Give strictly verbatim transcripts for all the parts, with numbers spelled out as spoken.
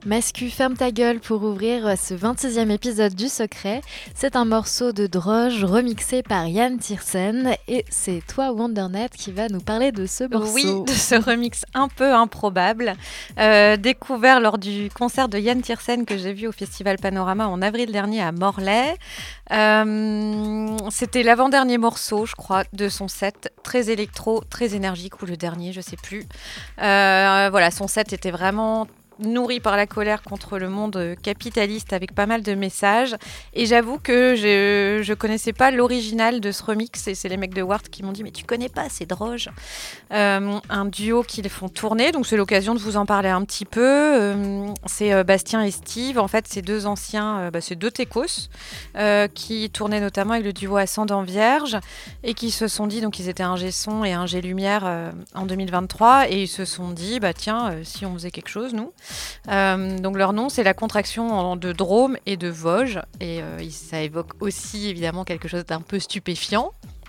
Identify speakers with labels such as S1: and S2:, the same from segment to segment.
S1: Mascu, ferme ta gueule pour ouvrir ce vingt-sixième épisode du Secret. C'est un morceau de Droge remixé par Yann Tiersen et c'est toi Wondernet qui va nous parler de ce morceau.
S2: Oui, de ce remix un peu improbable, euh, découvert lors du concert de Yann Tiersen que j'ai vu au Festival Panorama en avril dernier à Morlaix. Euh, c'était l'avant-dernier morceau, je crois, de son set, très électro, très énergique, ou le dernier, je sais plus. Euh, voilà, son set était vraiment nourri par la colère contre le monde capitaliste avec pas mal de messages. Et j'avoue que je ne connaissais pas l'original de ce remix. Et c'est les mecs de Wart qui m'ont dit « Mais tu connais pas, c'est Droge ». Euh, un duo qu'ils font tourner. Donc c'est l'occasion de vous en parler un petit peu. Euh, c'est euh, Bastien et Steve. En fait, c'est deux anciens, euh, bah, c'est deux techos euh, qui tournaient notamment avec le duo Ascendant Vierge et qui se sont dit, donc ils étaient ingé son et ingé lumière euh, en deux mille vingt-trois. Et ils se sont dit bah, « Tiens, euh, si on faisait quelque chose, nous ». Euh, donc leur nom c'est la contraction en, de Drôme et de Vosges et euh, ça évoque aussi évidemment quelque chose d'un peu stupéfiant.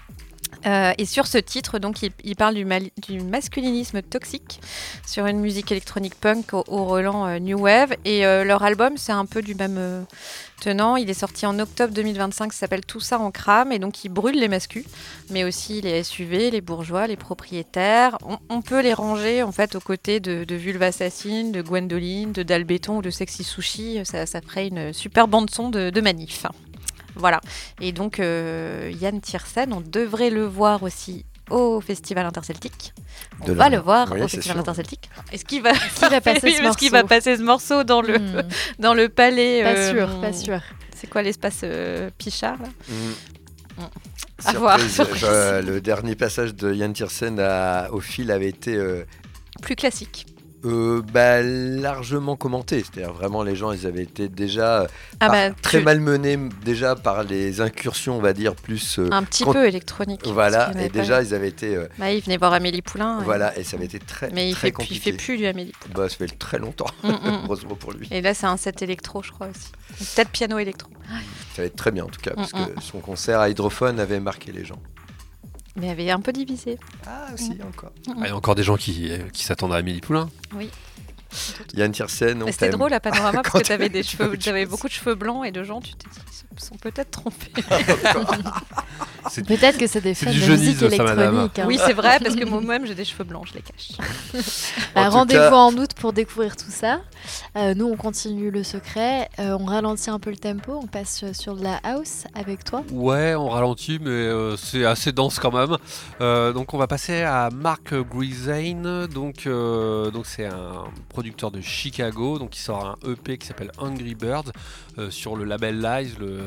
S2: Euh, et sur ce titre, donc, il, il parle du, mal, du masculinisme toxique sur une musique électronique punk au, au relent euh, New Wave. Et euh, leur album, c'est un peu du même euh, tenant. Il est sorti en octobre deux mille vingt-cinq, ça s'appelle Tout ça en crame. Et donc, il brûle les mascus, mais aussi les S U V, les bourgeois, les propriétaires. On, on peut les ranger, en fait, aux côtés de, de Vulva Assassine, de Gwendoline, de Dalbéton ou de Sexy Sushi. Ça, ça ferait une super bande-son de, de manif. Voilà, et donc euh, Yann Tiersen, on devrait le voir aussi au Festival Interceltique. On de va la... le voir oui, au Festival sûr. Interceltique. Est-ce qu'il va,
S1: est-ce qu'il va passer ce morceau
S2: Est-ce qu'il va passer ce morceau dans le, mmh. dans le palais
S1: Pas euh, sûr, pas sûr.
S2: C'est quoi l'espace euh, Pichard là mmh.
S3: Mmh. À surprise, voir. Surprise. Euh, le dernier passage de Yann Tiersen à, au fil avait été... Euh...
S2: plus classique.
S3: Euh, bah, largement commenté, c'est-à-dire vraiment les gens ils avaient été déjà
S2: ah
S3: par,
S2: bah,
S3: très
S2: tu...
S3: malmenés déjà par les incursions on va dire plus
S2: euh, un petit quand... peu électronique
S3: voilà et déjà eu. Ils avaient été euh...
S2: bah, ils venaient voir Amélie Poulain
S3: voilà
S2: et,
S3: et ça avait été très
S2: mais
S3: très
S2: il fait
S3: compliqué.
S2: Plus, il fait plus du Amélie Poulain
S3: bah, ça fait très longtemps heureusement pour lui
S2: et là c'est un set électro je crois aussi peut-être piano électro
S3: ça va être très bien en tout cas parce mm-hmm. que son concert à Hydrophone avait marqué les gens.
S2: Mais avait un peu divisé.
S3: Ah aussi mmh. encore
S4: ah, il y a encore des gens qui, qui s'attendent à Amélie Poulain.
S2: Oui.
S3: Yann Tiersen, on
S2: c'était drôle à Panorama parce que tu avais des cheveux, tu avais beaucoup de cheveux blancs et de gens, tu t'es dit, ils sont peut-être trompés.
S1: c'est peut-être que c'est des fans
S4: de
S1: musique électronique.
S2: Hein. Oui, c'est vrai, parce que moi-même j'ai des cheveux blancs, je les cache.
S1: bah, rendez-vous cas... en août pour découvrir tout ça. Euh, nous, on continue le secret. Euh, on ralentit un peu le tempo. On passe sur de la house avec toi.
S4: Ouais, on ralentit, mais euh, c'est assez dense quand même. Euh, donc, on va passer à Mark Grisane. Donc, euh, donc c'est un producteur de Chicago. Donc, il sort un E P qui s'appelle Angry Birds euh, sur le label Lies, le,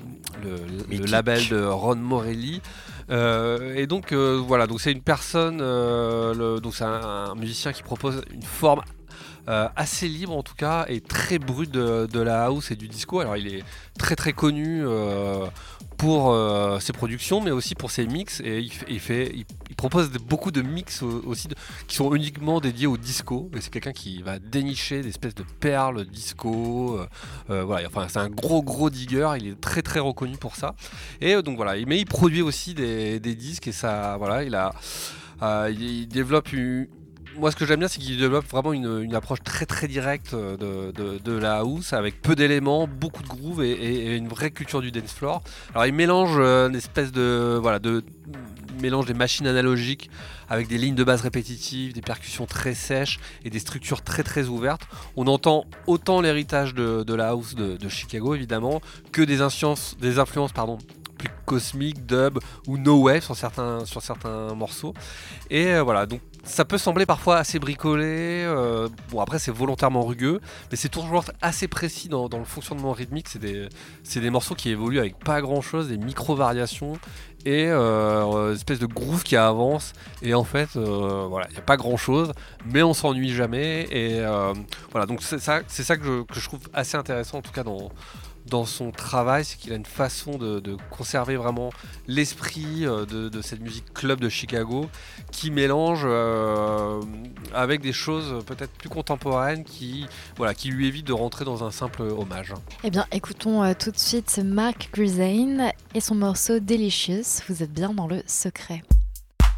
S4: le, le label de Ron Morelli. Euh, et donc, euh, voilà. Donc, c'est une personne. Euh, le, donc, c'est un, un musicien qui propose une forme. Euh, assez libre en tout cas et très brut de, de la house et du disco. Alors il est très très connu euh, pour euh, ses productions mais aussi pour ses mix et il, il, fait, il, il propose de, beaucoup de mix aussi de, qui sont uniquement dédiés au disco et c'est quelqu'un qui va dénicher des espèces de perles disco euh, euh, voilà, enfin, c'est un gros gros digger, il est très très reconnu pour ça et euh, donc voilà, mais il produit aussi des, des disques et ça voilà, il a euh, il, il développe une moi, ce que j'aime bien, c'est qu'il développe vraiment une, une approche très très directe de, de, de la house avec peu d'éléments, beaucoup de groove et, et, et une vraie culture du dance floor. Alors, il mélange euh, une espèce de voilà de mélange des machines analogiques avec des lignes de basse répétitives, des percussions très sèches et des structures très très ouvertes. On entend autant l'héritage de, de la house de, de Chicago évidemment que des influences, des influences pardon. plus cosmique, dub ou no wave sur certains, sur certains morceaux. Et euh, voilà, donc ça peut sembler parfois assez bricolé. Euh, bon, après, c'est volontairement rugueux, mais c'est toujours assez précis dans, dans le fonctionnement rythmique. C'est des, c'est des morceaux qui évoluent avec pas grand-chose, des micro-variations et euh, une espèce de groove qui avance. Et en fait, euh, voilà, il n'y a pas grand-chose, mais on s'ennuie jamais. Et euh, voilà, donc c'est ça, c'est ça que je, que je trouve assez intéressant, en tout cas dans... dans son travail, c'est qu'il a une façon de, de conserver vraiment l'esprit de, de cette musique club de Chicago qui mélange euh, avec des choses peut-être plus contemporaines qui, voilà, qui lui évitent de rentrer dans un simple hommage.
S1: Eh bien, écoutons euh, tout de suite Mark Grisane et son morceau Delicious. Vous êtes bien dans le secret.